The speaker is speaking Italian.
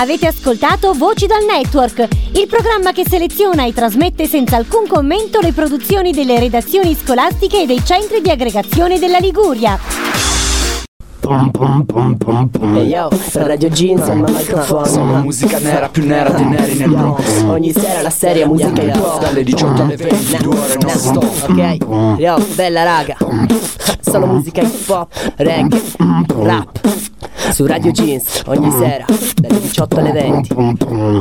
Avete ascoltato Voci dal Network, il programma che seleziona e trasmette senza alcun commento le produzioni delle redazioni scolastiche e dei centri di aggregazione della Liguria. Hey yo, Radio Jeans al microfono. Solo musica nera, più nera dei neri nel Bronx. Ogni sera la serie musica hip hop. Dalle 18 alle 20, 2 ore non stop. Ok, yo, bella raga. Solo musica hip hop, reggae, rap. Su Radio Jeans, ogni sera, dalle 18 alle 20.